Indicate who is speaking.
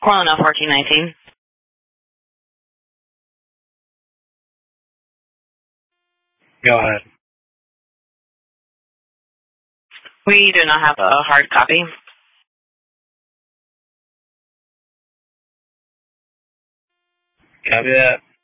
Speaker 1: Cornell 1419.
Speaker 2: Go ahead.
Speaker 1: We do not have a hard copy.
Speaker 2: Copy that.